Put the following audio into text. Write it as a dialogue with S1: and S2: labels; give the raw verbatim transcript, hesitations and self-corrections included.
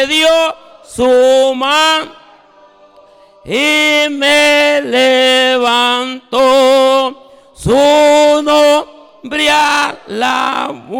S1: dio su mano y me levantó, su nombre alabó.